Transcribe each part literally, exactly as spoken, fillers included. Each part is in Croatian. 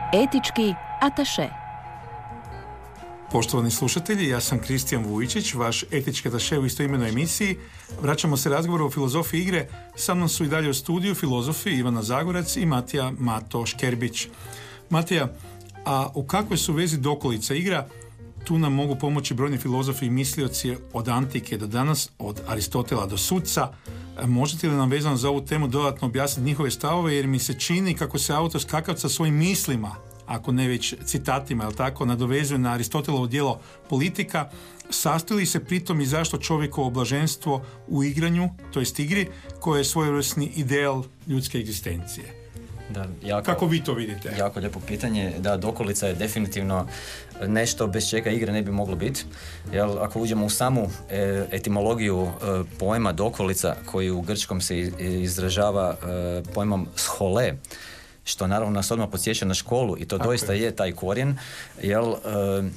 Etički ataše. Poštovani slušatelji, ja sam Kristijan Vujičić, vaš etički ataše u istoimenoj emisiji. Vraćamo se razgovoru o filozofiji igre. Sa mnom su i dalje u studiju filozofi Ivana Zagorac i Matija Mato Škerbić. Matija, a u kakvoj su vezi dokolica igra? Tu nam mogu pomoći brojni filozofi i mislioci od antike do danas, od Aristotela do Suca. Možete li nam vezano za ovu temu dodatno objasniti njihove stavove, jer mi se čini kako se autor skakavca svojim mislima, ako ne već citatima, jel tako, nadovezuje na Aristotelovo djelo Politika. Sastoji se pritom i zašto čovjekovo blaženstvo u igranju, to jest igri, koje je svojevrsni ideal ljudske egzistencije? Da, jako, Kako vi to vidite? Jako lijepo pitanje. Da, dokolica je definitivno nešto bez čega igre ne bi moglo biti. Jel, ako uđemo u samu e, etimologiju e, pojma dokolica, koji u grčkom se izražava e, pojmom schole, što naravno nas odmah podsjeća na školu, i to Tako doista je. je taj korijen, jel, e,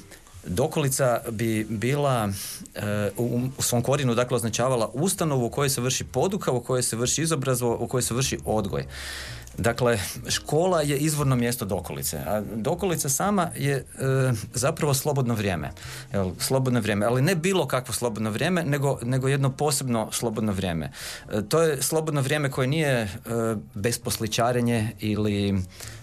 dokolica bi bila e, u, u svom korijenu, dakle, označavala ustanovu u kojoj se vrši poduka, u kojoj se vrši izobrazba, u kojoj se vrši odgoj. Dakle, škola je izvorno mjesto dokolice, a dokolica sama je e, zapravo slobodno vrijeme. Jel, slobodno vrijeme, ali ne bilo kakvo slobodno vrijeme, nego, nego jedno posebno slobodno vrijeme. E, to je slobodno vrijeme koje nije e, besposličarenje ili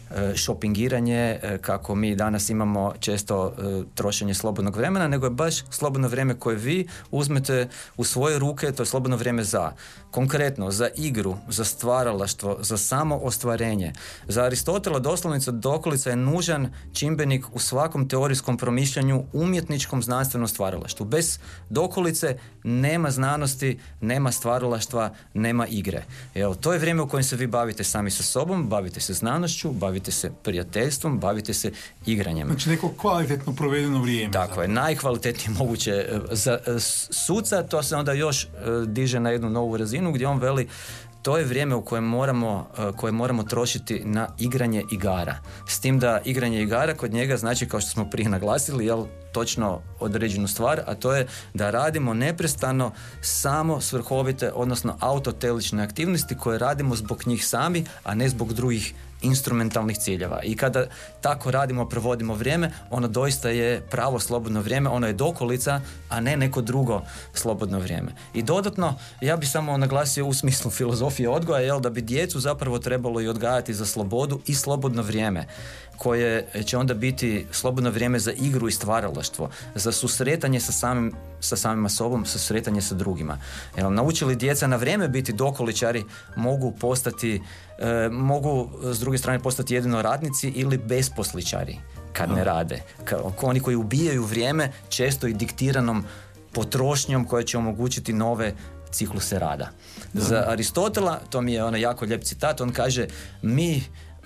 šopingiranje, kako mi danas imamo često trošenje slobodnog vremena, nego je baš slobodno vrijeme koje vi uzmete u svoje ruke. To je slobodno vrijeme za, konkretno, za igru, za stvaralaštvo, za samo ostvarenje. Za Aristotela doslovnica dokolica je nužan čimbenik u svakom teorijskom promišljanju, umjetničkom znanstvenom stvaralaštvu. Bez dokolice nema znanosti, nema stvaralaštva, nema igre. Evo, to je vrijeme u kojem se vi bavite sami sa sobom, bavite se znanošću, bavite se prijateljstvom, bavite se igranjem. Znači neko kvalitetno provedeno vrijeme. Tako je, najkvalitetnije moguće. Za Suca to se onda još diže na jednu novu razinu, gdje on veli to je vrijeme u kojem moramo, koje moramo trošiti na igranje igara. S tim da igranje igara kod njega znači, kao što smo prije naglasili, jel, točno određenu stvar, a to je da radimo neprestano samo svrhovite, odnosno autotelične aktivnosti koje radimo zbog njih sami, a ne zbog drugih instrumentalnih ciljeva. I kada tako radimo, provodimo vrijeme, ono doista je pravo slobodno vrijeme, ono je dokolica, a ne neko drugo slobodno vrijeme. I dodatno, ja bih samo naglasio u smislu filozofije odgoja, jel, da bi djecu zapravo trebalo i odgajati za slobodu i slobodno vrijeme, koje će onda biti slobodno vrijeme za igru i stvaralaštvo, za susretanje sa samim, sa samima sobom, sa susretanje sa drugima. Jel, naučili djeca na vrijeme biti dokoličari, mogu postati, e, mogu s druge strane postati jedino radnici ili besposličari kad ne rade. Kao oni koji ubijaju vrijeme, često i diktiranom potrošnjom koja će omogućiti nove cikluse rada. Da. Za Aristotela, to mi je ono jako lijep citat, on kaže, mi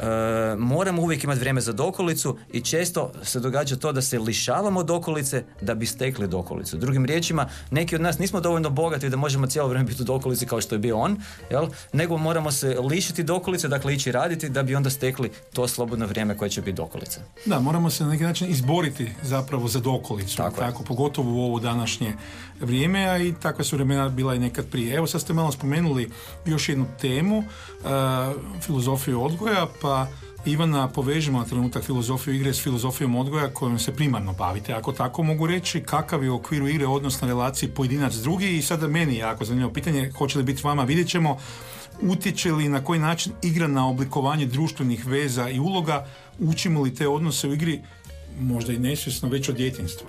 E, moramo uvijek imati vrijeme za dokolicu i često se događa to da se lišavamo dokolice da bi stekli dokolicu. Drugim riječima, neki od nas nismo dovoljno bogati da možemo cijelo vrijeme biti u dokolici kao što je bio on, jel? Nego moramo se lišiti dokolice, dakle ići raditi da bi onda stekli to slobodno vrijeme koje će biti dokolica. Da, moramo se na neki način izboriti zapravo za dokolicu, tako, tako pogotovo u ovo današnje vrijeme, a i takva su vremena bila i nekad prije. Evo sad ste malo spomenuli još jednu temu, uh, filozofiju odgoja, pa Ivana, povežemo na trenutak filozofiju igre s filozofijom odgoja kojom se primarno bavite, ako tako mogu reći. Kakav je u okviru igre odnos na relaciji pojedinac drugi? I sada meni jako zanimljivo pitanje, hoće li biti vama, vidjet ćemo, utječe li na koji način igra na oblikovanje društvenih veza i uloga, učimo li te odnose u igri možda i nesvjesno već od djetinjstva?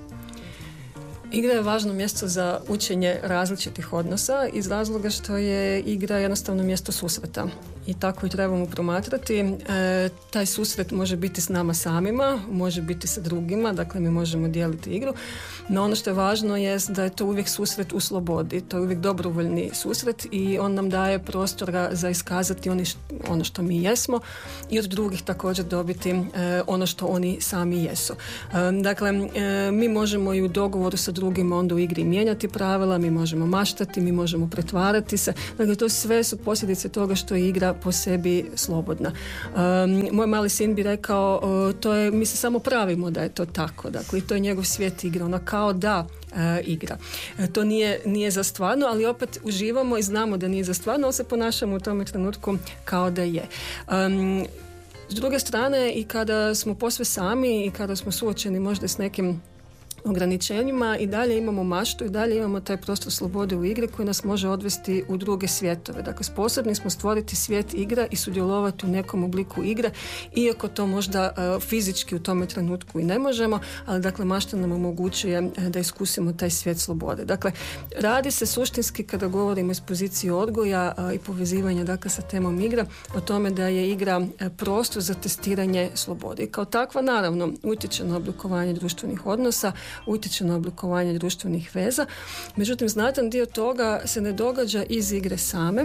Igra je važno mjesto za učenje različitih odnosa iz razloga što je igra jednostavno mjesto susreta i tako i trebamo promatrati. E, taj susret može biti s nama samima, može biti sa drugima, dakle mi možemo dijeliti igru, no ono što je važno je da je to uvijek susret u slobodi, to je uvijek dobrovoljni susret i on nam daje prostora za iskazati oni što, ono što mi jesmo i od drugih također dobiti e, ono što oni sami jesu. E, dakle, e, mi možemo i u dogovoru sa drugima onda u igri mijenjati pravila, mi možemo maštati, mi možemo pretvarati se. Dakle, to sve su posljedice toga što je igra po sebi slobodna. Um, moj mali sin bi rekao, uh, to je, mi se samo pravimo da je to tako. Dakle, to je njegov svijet igra. Ona kao da uh, igra. Uh, to nije, nije za stvarno, ali opet uživamo i znamo da nije za stvarno, ali se ponašamo u tome trenutku kao da je. Um, S druge strane, i kada smo posve sami i kada smo suočeni možda s nekim ograničenjima, i dalje imamo maštu, i dalje imamo taj prostor slobode u igri koji nas može odvesti u druge svjetove. Dakle, sposobni smo stvoriti svijet igra i sudjelovati u nekom obliku igre, iako to možda uh, fizički u tome trenutku i ne možemo, ali dakle mašta nam omogućuje uh, da iskusimo taj svijet slobode. Dakle, radi se suštinski, kada govorimo iz pozicije odgoja uh, i povezivanja dakle sa temom igra, o tome da je igra uh, prostor za testiranje slobode. I kao takva, naravno, utječe na oblikovanje društvenih odnosa, utječe na oblikovanje društvenih veza. Međutim, znatan dio toga se ne događa iz igre same,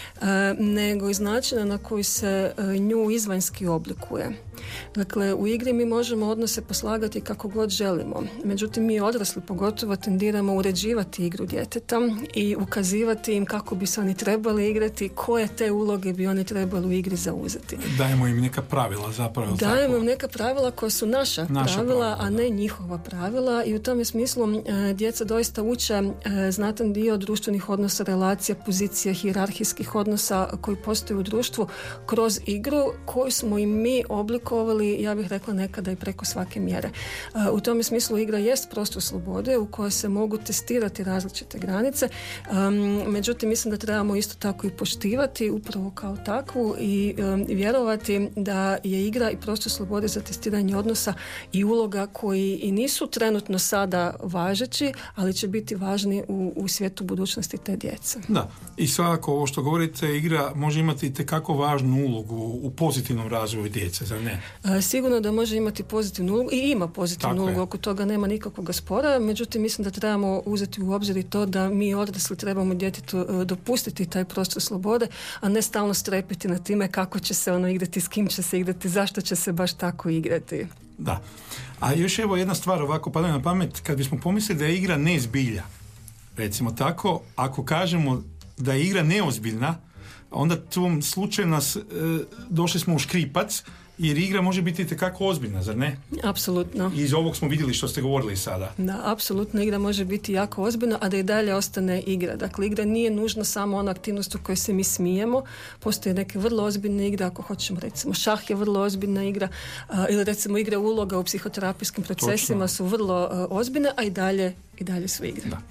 nego iz načina na koji se nju izvanjski oblikuje. Dakle, u igri mi možemo odnose poslagati kako god želimo. Međutim, mi odrasli pogotovo tendiramo uređivati igru djeteta i ukazivati im kako bi se oni trebali igrati, koje te uloge bi oni trebali u igri zauzeti. Dajemo im neka pravila zapravo. Dajemo im neka pravila koja su naša, naša pravila, pravila, a ne njihova pravila, i u tome smislu e, djeca doista uče e, znatan dio društvenih odnosa, relacija, pozicija, hijerarhijskih odnosa koji postoje u društvu kroz igru koju smo i mi oblikovali, ja bih rekla nekada i preko svake mjere. E, u tome smislu igra jest prostor slobode u kojoj se mogu testirati različite granice, e, međutim mislim da trebamo isto tako i poštivati upravo kao takvu i e, vjerovati da je igra i prostor slobode za testiranje odnosa i uloga koji i nisu trenutno sada važeći, ali će biti važni u, u svijetu budućnosti te djece. Da, i svakako ovo što govorite, igra može imati itekako važnu ulogu u pozitivnom razvoju djece, zar ne? E, sigurno da može imati pozitivnu ulogu i ima pozitivnu Tako ulogu, je. oko toga nema nikakvog spora, međutim mislim da trebamo uzeti u obzir i to da mi odrasli trebamo djetetu e, dopustiti taj prostor slobode, a ne stalno strepiti na time kako će se ono igrati, s kim će se igrati, zašto će se baš tako igrati. Da. A još evo jedna stvar ovako pada na pamet, kad bismo pomislili da je igra nezbilja, recimo tako, ako kažemo da je igra neozbiljna, onda u tom slučaju nas e, došli smo u škripac, jer igra može biti itekako ozbiljna, zar ne? Apsolutno. I iz ovog smo vidjeli što ste govorili sada. Da, apsolutno igra može biti jako ozbiljna, a da i dalje ostane igra. Dakle, igra nije nužno samo ona aktivnost u kojoj se mi smijemo. Postoje neke vrlo ozbiljne igre, ako hoćemo, recimo šah je vrlo ozbiljna igra, a, ili recimo igre uloga u psihoterapijskim procesima Točno. Su vrlo a, ozbiljne, a i dalje, i dalje su igre. Da.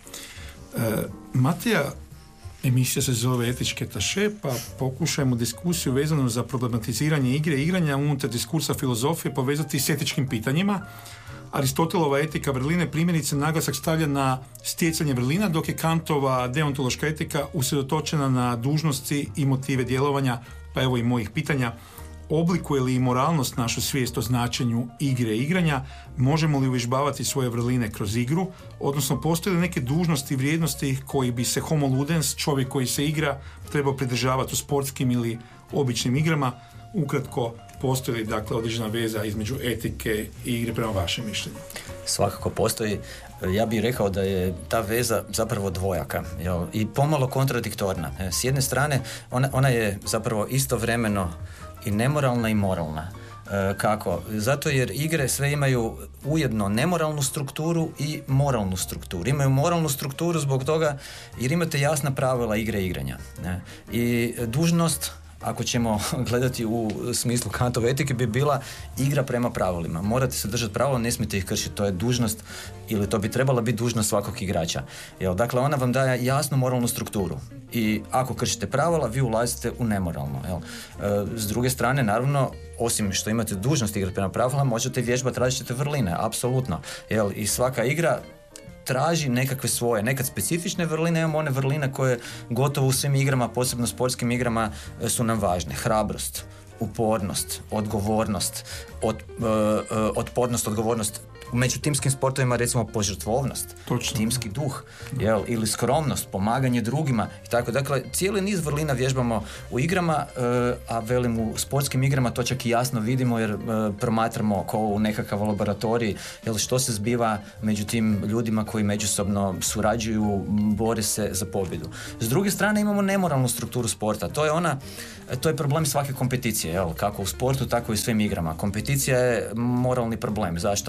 E, Matija, emisija se zove Etički ataše, pa pokušajmo diskusiju vezanu za problematiziranje igre i igranja unutar diskursa filozofije povezati s etičkim pitanjima. Aristotelova etika vrline primjerice naglasak stavlja na stjecanje vrlina, dok je Kantova deontološka etika usredotočena na dužnosti i motive djelovanja, pa evo i mojih pitanja. Oblikuje li moralnost našu svijest o značenju igre i igranja? Možemo li uvježbavati svoje vrline kroz igru? Odnosno, postoje li neke dužnosti i vrijednosti koji bi se homo ludens, čovjek koji se igra, trebao pridržavati u sportskim ili običnim igrama? Ukratko, postoji li dakle određena veza između etike i igre prema vašem mišljenju? Svakako postoji. Ja bih rekao da je ta veza zapravo dvojaka, jel? I pomalo kontradiktorna. S jedne strane, ona, ona je zapravo istovremeno i nemoralna i moralna. E, kako? Zato jer igre sve imaju ujedno nemoralnu strukturu i moralnu strukturu. Imaju moralnu strukturu zbog toga jer imate jasna pravila igre i igranja. Ne? I dužnost, ako ćemo gledati u smislu Kantove etike, bi bila igra prema pravilima. Morate se držati pravila, ne smijete ih kršiti. To je dužnost, ili to bi trebala biti dužnost svakog igrača. Jel, dakle, ona vam daje jasnu moralnu strukturu. I ako kršite pravila, vi ulazite u nemoralno. Jel. E, s druge strane, naravno, osim što imate dužnost igrati prema pravilima, možete vježbati različite vrline, apsolutno. Jel, i svaka igra traži nekakve svoje, nekad specifične vrline, imamo one vrline koje gotovo u svim igrama, posebno sportskim igrama, su nam važne. Hrabrost, upornost, odgovornost, od, uh, uh, otpornost, odgovornost. U međutimskim sportovima recimo požrtvovnost, Točno. timski duh, jel, ili skromnost, pomaganje drugima i tako. Dakle, cijeli niz vrlina vježbamo u igrama, uh, a velim u sportskim igrama to čak i jasno vidimo jer uh, promatramo kao u nekakav laboratorij, jel, što se zbiva među tim ljudima koji međusobno surađuju, bore se za pobjedu. S druge strane imamo nemoralnu strukturu sporta. To je ona, to je problem svake kompeticije, jel, kako u sportu, tako i u svim igrama. Kompeticija je moralni problem. Zašto? Zato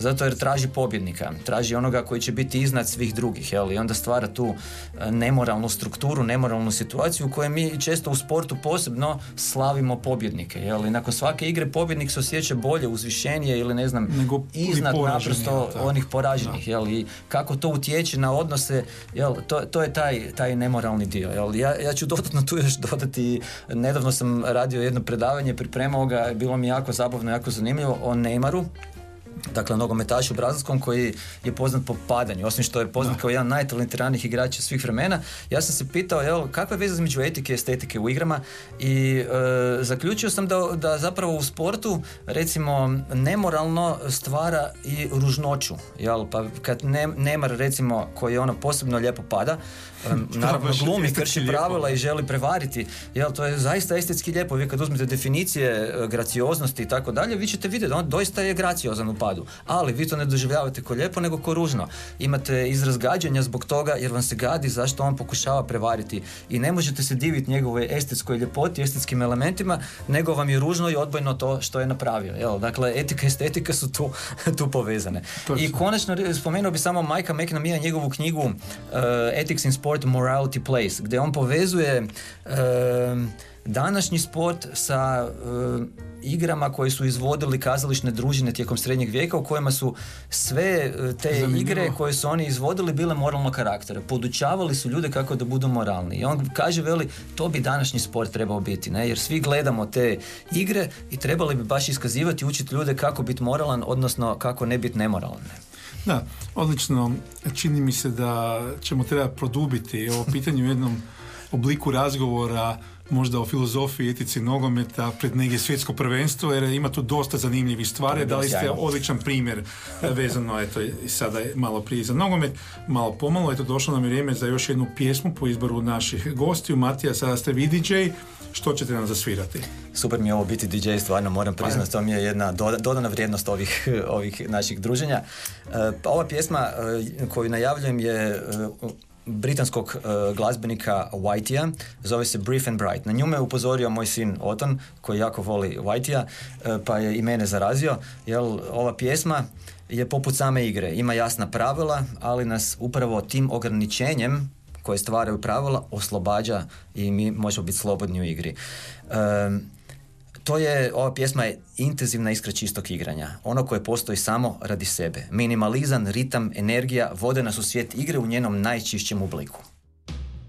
Zato jer traži pobjednika, traži onoga koji će biti iznad svih drugih, jel? I onda stvara tu nemoralnu strukturu, nemoralnu situaciju u kojoj mi često u sportu posebno slavimo pobjednike, jel? I nakon svake igre pobjednik se osjeća bolje, uzvišenije ili ne znam, nego iznad naprosto onih poraženih, jel? I kako to utječe na odnose, jel? To, to je taj, taj nemoralni dio, jel? Ja, ja ću dodatno tu još dodati, nedavno sam radio jedno predavanje, pripremao ga, bilo mi jako zabavno, jako zanimljivo, o Neymaru, dakle nogometašu brazilskom koji je poznat po padanju, osim što je poznat da. kao jedan najtalentiranijih igrača svih vremena. Ja sam se pitao, jel, kakva je veza između etike i estetike u igrama i e, zaključio sam da, da zapravo u sportu recimo nemoralno stvara i ružnoću, jel, pa kad ne, Neymar recimo koji ono posebno lijepo pada, naravno glumi, krši pravila i želi prevariti, jel, to je zaista estetski lijepo. Vi kad uzmete definicije gracioznosti i tako dalje, vi ćete vidjeti da on doista je graciozan u padu, ali vi to ne doživljavate ko lijepo nego ko ružno. Imate izraz gađanja zbog toga jer vam se gadi zašto on pokušava prevariti i ne možete se diviti njegove estetskoj ljepoti, estetskim elementima, nego vam je ružno i odbojno to što je napravio, jel, dakle etika i estetika su tu, tu povezane. Točno. I konačno spomenuo bi samo Mike'a McNamee njegovu knjigu uh, Ethics in Sport, Morality Place, gdje on povezuje uh, današnji sport sa uh, igrama koje su izvodili kazališne družine tijekom srednjeg vijeka, u kojima su sve uh, te Zanimljivo. igre koje su oni izvodili bile moralnog karaktera. Podučavali su ljude kako da budu moralni. I on kaže, veli, to bi današnji sport trebao biti, ne? Jer svi gledamo te igre i trebali bi baš iskazivati, učiti ljude kako biti moralan, odnosno kako ne biti nemoralan. Ne? Da, odlično. Čini mi se da ćemo trebati produbiti ovo pitanje u jednom obliku razgovora, možda o filozofiji, etici nogometa pred neke svjetsko prvenstvo, jer ima tu dosta zanimljivih stvari. Dali ste odličan primjer vezano, eto, sada je malo prije za nogomet, malo pomalo, eto, došlo nam je vrijeme za još jednu pjesmu po izboru naših gostiju. Matija, sada ste vi di džej, što ćete nam zasvirati? Super mi je ovo biti di džej, stvarno moram priznati, to mi je jedna dodana vrijednost ovih, ovih naših druženja. Ova pjesma koju najavljujem je britanskog uh, glazbenika Whiteyja, zove se Brief and Bright. Na nju me upozorio moj sin Oton, koji jako voli Whiteyja, uh, pa je i mene zarazio, jer ova pjesma je poput same igre, ima jasna pravila, ali nas upravo tim ograničenjem koje stvaraju pravila oslobađa i mi možemo biti slobodni u igri. Um, To je, ova pjesma je intenzivna iskra čistog igranja. Ono koje postoji samo radi sebe. Minimalizam, ritam, energija vode nas u svijet igre u njenom najčišćem obliku.